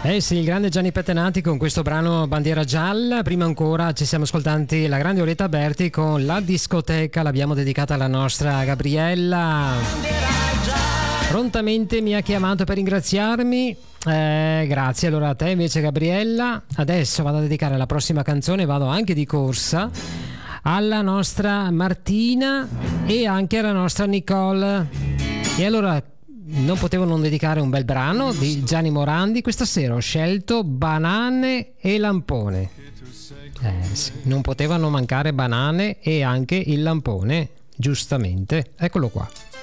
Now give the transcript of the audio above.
Eh sì, il grande Gianni Pettenati con questo brano Bandiera Gialla. Prima ancora ci siamo ascoltati la grande Orietta Berti con La Discoteca, l'abbiamo dedicata alla nostra Gabriella. Prontamente mi ha chiamato per ringraziarmi. Grazie allora a te invece Gabriella. Adesso vado a dedicare la prossima canzone, vado anche di corsa alla nostra Martina e anche alla nostra Nicole. E allora non potevo non dedicare un bel brano di Gianni Morandi. Questa sera ho scelto Banane e Lampone. Sì, non potevano mancare banane e anche il lampone, giustamente. Eccolo qua.